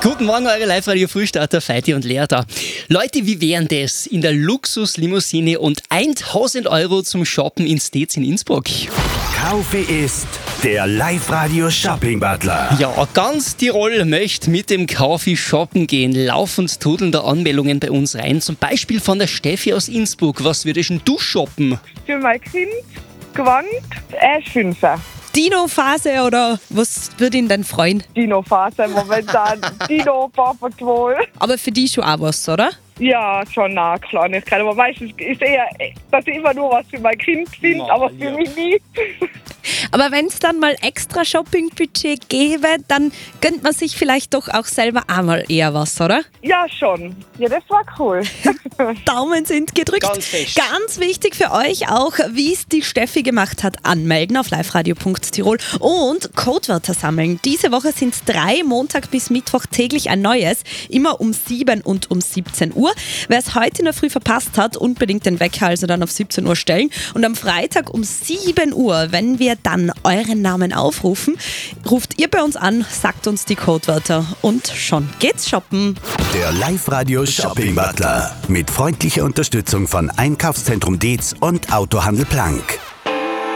Guten Morgen, eure Live-Radio-Frühstarter, Feiti und Lea da. Leute, wie wären das in der Luxuslimousine und 1000 Euro zum Shoppen in Stets in Innsbruck? Kaufe ist der Live-Radio-Shopping-Butler. Ja, ganz Tirol möchte mit dem Kaufi shoppen gehen. Laufend trudeln da Anmeldungen bei uns rein. Zum Beispiel von der Steffi aus Innsbruck. Was würdest denn du shoppen? Für mein Kind Gewand, Fünfer. Dino-Phase oder was würde ihn denn freuen? Dino-Phase momentan. Dino, Papa, wohl. Aber für die schon auch was, oder? Ja, schon eine Kleinigkeit. Aber meistens ist eher, dass ich immer nur was für mein Kind finde, aber für mich nie. Aber wenn es dann mal extra Shopping-Budget gäbe, dann gönnt man sich vielleicht doch auch selber einmal eher was, oder? Ja, schon. Ja, das war cool. Daumen sind gedrückt. Ganz fest. Ganz wichtig für euch auch, wie es die Steffi gemacht hat, anmelden auf liveradio.tirol und Codewörter sammeln. Diese Woche sind es 3, Montag bis Mittwoch täglich ein neues, immer um 7 und um 17 Uhr. Wer es heute in der Früh verpasst hat, unbedingt den Wecker also dann auf 17 Uhr stellen. Und am Freitag um 7 Uhr, wenn wir dann euren Namen aufrufen, ruft ihr bei uns an, sagt uns die Codewörter und schon geht's shoppen. Der Live-Radio-Shopping-Butler. Mit freundlicher Unterstützung von Einkaufszentrum Dietz und Autohandel Plank.